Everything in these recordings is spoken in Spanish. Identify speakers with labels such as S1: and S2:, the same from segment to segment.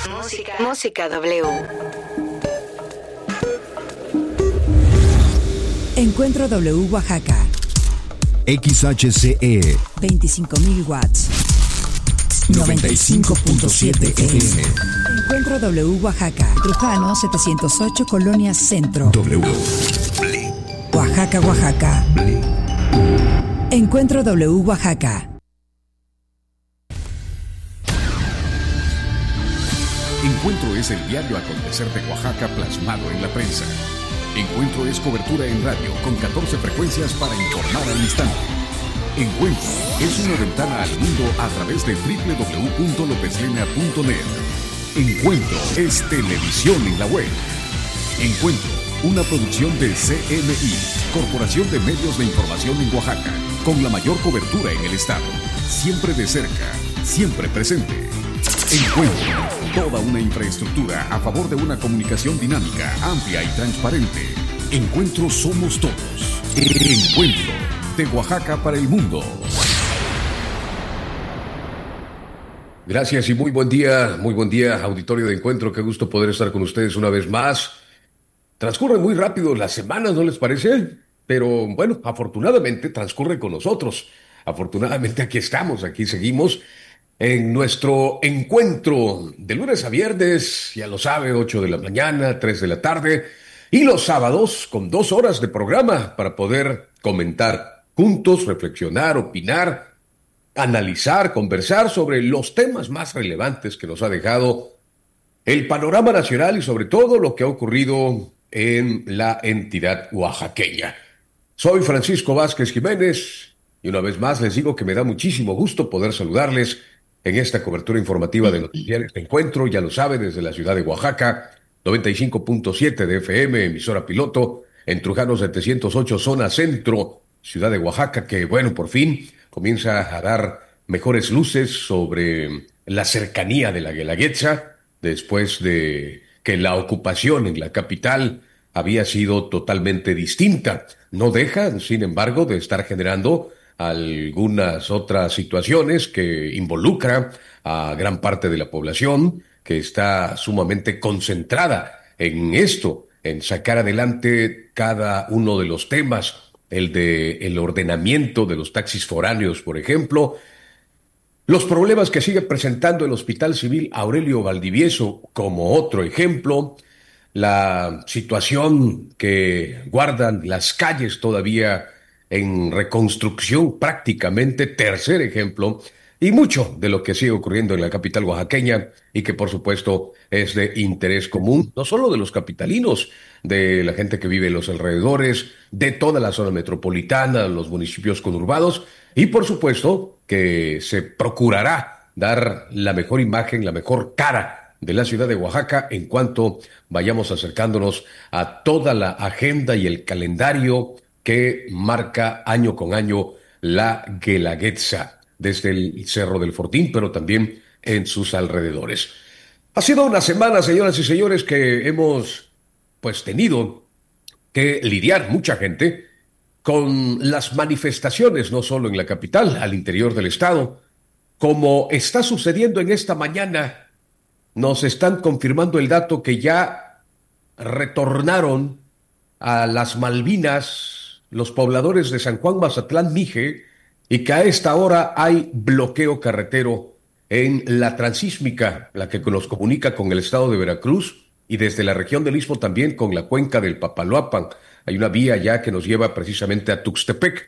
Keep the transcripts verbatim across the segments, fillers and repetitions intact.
S1: Música. Música W.
S2: Encuentro W Oaxaca.
S3: X H C E
S2: veinticinco mil watts.
S3: noventa y cinco punto siete F M.
S2: Encuentro W Oaxaca. Trujano setecientos ocho, Colonia Centro.
S3: W.
S2: Oaxaca, Oaxaca. Encuentro W Oaxaca.
S4: Encuentro es el diario acontecer de Oaxaca plasmado en la prensa. Encuentro es cobertura en radio con catorce frecuencias para informar al instante. Encuentro es una ventana al mundo a través de doble u doble u doble u punto lopezlena punto net. Encuentro es televisión en la web. Encuentro, una producción de C M I, Corporación de Medios de Información en Oaxaca, con la mayor cobertura en el estado. Siempre de cerca, siempre presente. Encuentro, toda una infraestructura a favor de una comunicación dinámica, amplia y transparente. Encuentro somos todos. Encuentro, de Oaxaca para el mundo.
S5: Gracias y muy buen día, muy buen día, auditorio de Encuentro. Qué gusto poder estar con ustedes una vez más. Transcurren muy rápido las semanas, ¿no les parece? Pero bueno, afortunadamente transcurre con nosotros. Afortunadamente aquí estamos, aquí seguimos en nuestro encuentro de lunes a viernes, ya lo sabe, ocho de la mañana, tres de la tarde, y los sábados con dos horas de programa para poder comentar juntos, reflexionar, opinar, analizar, conversar sobre los temas más relevantes que nos ha dejado el panorama nacional y sobre todo lo que ha ocurrido en la entidad oaxaqueña. Soy Francisco Vázquez Jiménez y una vez más les digo que me da muchísimo gusto poder saludarles en esta cobertura informativa de Noticiarios de Encuentro, ya lo sabe, desde la ciudad de Oaxaca, noventa y cinco punto siete de F M, emisora piloto, en Trujano setecientos ocho, zona centro, ciudad de Oaxaca, que bueno, por fin comienza a dar mejores luces sobre la cercanía de la Guelaguetza, después de que la ocupación en la capital había sido totalmente distinta. No deja, sin embargo, de estar generando algunas otras situaciones que involucran a gran parte de la población que está sumamente concentrada en esto, en sacar adelante cada uno de los temas, el de el ordenamiento de los taxis foráneos, por ejemplo, los problemas que sigue presentando el Hospital Civil Aurelio Valdivieso como otro ejemplo, la situación que guardan las calles todavía en reconstrucción prácticamente, tercer ejemplo, y mucho de lo que sigue ocurriendo en la capital oaxaqueña y que por supuesto es de interés común, no solo de los capitalinos, de la gente que vive en los alrededores, de toda la zona metropolitana, los municipios conurbados, y por supuesto que se procurará dar la mejor imagen, la mejor cara de la ciudad de Oaxaca en cuanto vayamos acercándonos a toda la agenda y el calendario que marca año con año la Guelaguetza, desde el Cerro del Fortín, pero también en sus alrededores. Ha sido una semana, señoras y señores, que hemos pues tenido que lidiar mucha gente con las manifestaciones, no solo en la capital, al interior del estado, como está sucediendo en esta mañana. Nos están confirmando el dato que ya retornaron a las Malvinas los pobladores de San Juan Mazatlán Mije y que a esta hora hay bloqueo carretero en la transísmica, la que nos comunica con el estado de Veracruz y desde la región del Istmo también con la cuenca del Papaloapan. Hay una vía ya que nos lleva precisamente a Tuxtepec.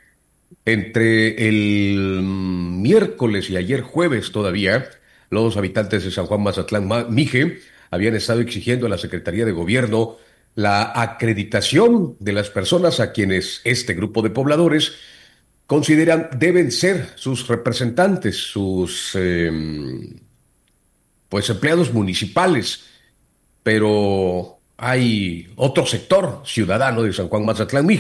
S5: Entre el miércoles y ayer jueves todavía, los habitantes de San Juan Mazatlán Mije habían estado exigiendo a la Secretaría de Gobierno la acreditación de las personas a quienes este grupo de pobladores consideran deben ser sus representantes, sus eh, pues empleados municipales, pero hay otro sector ciudadano de San Juan Mazatlán Mije